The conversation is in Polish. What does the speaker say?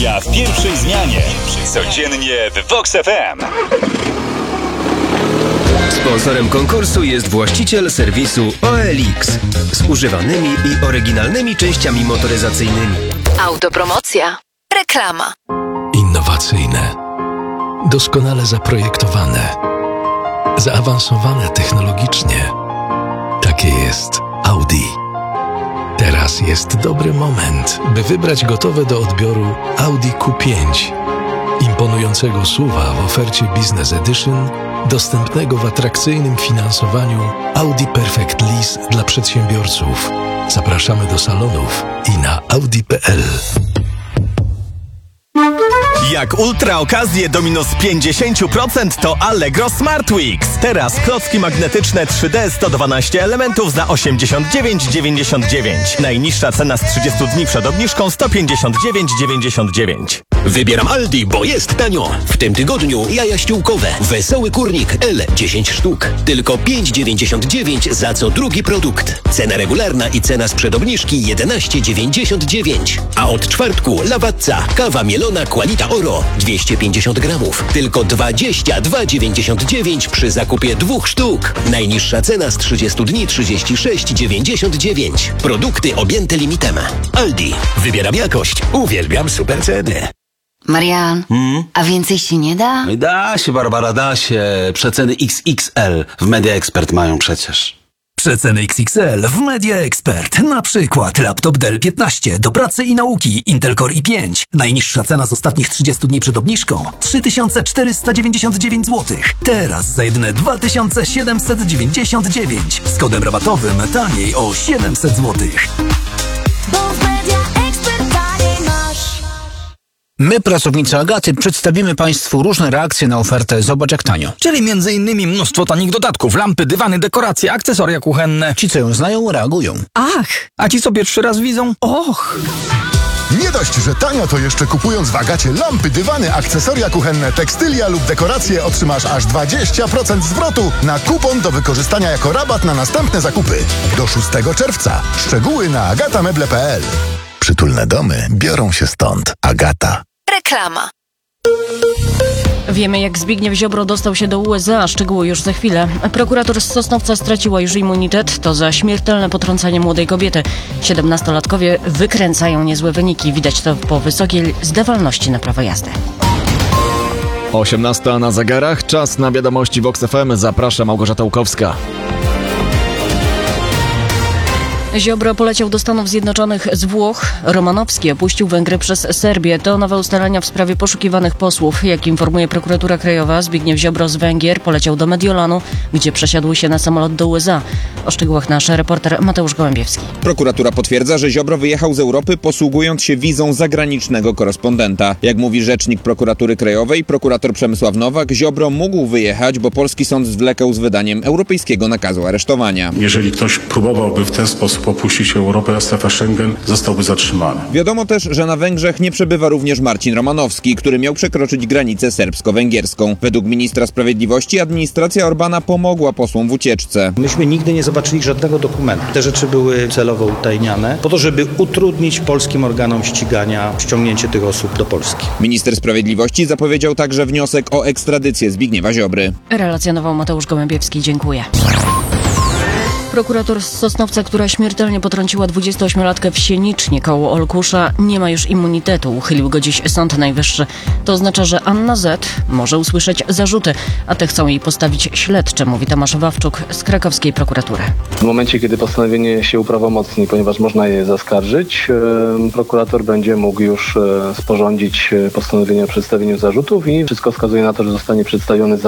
Dnia w pierwszej zmianie. Codziennie w Vox FM. Sponsorem konkursu jest właściciel serwisu OLX z używanymi i oryginalnymi częściami motoryzacyjnymi. Autopromocja. Reklama. Innowacyjne, doskonale zaprojektowane, zaawansowane technologicznie. Takie jest Audi. Teraz jest dobry moment, by wybrać gotowe do odbioru Audi Q5. Imponującego SUV-a w ofercie Business Edition, dostępnego w atrakcyjnym finansowaniu Audi Perfect Lease dla przedsiębiorców. Zapraszamy do salonów i na audi.pl. Jak ultra okazje do minus 50% to Allegro Smart Weeks. Teraz klocki magnetyczne 3D 112 elementów za 89,99. Najniższa cena z 30 dni przed obniżką 159,99. Wybieram Aldi, bo jest tanio. W tym tygodniu jaja ściółkowe. Wesoły kurnik L 10 sztuk. Tylko 5,99 za co drugi produkt. Cena regularna i cena sprzed obniżki 11,99. A od czwartku Lawazza, kawa mielona Qualita Oro 250 gramów. Tylko 22,99 przy zakupie 2 sztuk. Najniższa cena z 30 dni 36,99. Produkty objęte limitem. Aldi. Wybieram jakość. Uwielbiam super ceny. Marian, a więcej się nie da? Da się, Barbara, da się. Przeceny XXL w Media Expert mają przecież. Przeceny XXL w Media Expert. Na przykład laptop Dell 15 do pracy i nauki Intel Core i5. Najniższa cena z ostatnich 30 dni przed obniżką 3499 zł. Teraz za jedyne 2799. Z kodem rabatowym taniej o 700 zł. My, pracownicy Agaty, przedstawimy Państwu różne reakcje na ofertę Zobacz jak tanio. Czyli m.in. mnóstwo tanich dodatków, lampy, dywany, dekoracje, akcesoria kuchenne. Ci, co ją znają, reagują. Ach! A ci sobie 3 razy widzą? Och! Nie dość, że tanio, to jeszcze kupując w Agacie lampy, dywany, akcesoria kuchenne, tekstylia lub dekoracje otrzymasz aż 20% zwrotu na kupon do wykorzystania jako rabat na następne zakupy. Do 6 czerwca. Szczegóły na agatameble.pl. Przytulne domy biorą się stąd. Agata. Reklama. Wiemy, jak Zbigniew Ziobro dostał się do USA. Szczegóły już za chwilę. Prokurator z Sosnowca straciła już immunitet. To za śmiertelne potrącenie młodej kobiety. 17-latkowie wykręcają niezłe wyniki. Widać to po wysokiej zdawalności na prawo jazdy. 18 na zegarach. Czas na wiadomości Vox FM. Zaprasza Małgorzata Łukowska. Ziobro poleciał do Stanów Zjednoczonych z Włoch. Romanowski opuścił Węgry przez Serbię. To nowe ustalenia w sprawie poszukiwanych posłów. Jak informuje prokuratura krajowa, Zbigniew Ziobro z Węgier poleciał do Mediolanu, gdzie przesiadł się na samolot do USA. O szczegółach nasz reporter Mateusz Gołębiewski. Prokuratura potwierdza, że Ziobro wyjechał z Europy, posługując się wizą zagranicznego korespondenta. Jak mówi rzecznik prokuratury krajowej, prokurator Przemysław Nowak, Ziobro mógł wyjechać, bo polski sąd zwlekał z wydaniem europejskiego nakazu aresztowania. Jeżeli ktoś próbowałby w ten sposób opuścić Europę, a strefę Schengen, zostałby zatrzymany. Wiadomo też, że na Węgrzech nie przebywa również Marcin Romanowski, który miał przekroczyć granicę serbsko-węgierską. Według ministra sprawiedliwości administracja Orbana pomogła posłom w ucieczce. Myśmy nigdy nie zobaczyli żadnego dokumentu. Te rzeczy były celowo utajniane, po to, żeby utrudnić polskim organom ścigania ściągnięcie tych osób do Polski. Minister sprawiedliwości zapowiedział także wniosek o ekstradycję Zbigniewa Ziobry. Relacjonował Mateusz Gołębiewski. Dziękuję. Prokurator z Sosnowca, która śmiertelnie potrąciła 28-latkę w Sienicznie koło Olkusza, nie ma już immunitetu. Uchylił go dziś Sąd Najwyższy. To oznacza, że Anna Z. może usłyszeć zarzuty, a te chcą jej postawić śledcze, mówi Tomasz Wawczuk z krakowskiej prokuratury. W momencie, kiedy postanowienie się uprawomocni, ponieważ można je zaskarżyć, prokurator będzie mógł już sporządzić postanowienie o przedstawieniu zarzutów i wszystko wskazuje na to, że zostanie przedstawiony